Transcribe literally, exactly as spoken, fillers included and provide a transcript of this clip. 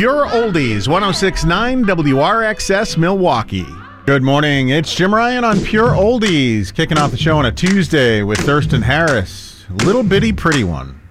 Pure Oldies, one oh six point nine W R X S Milwaukee. Good morning, it's Jim Ryan on Pure Oldies, kicking off the show on a Tuesday with Thurston Harris. Little Bitty Pretty One.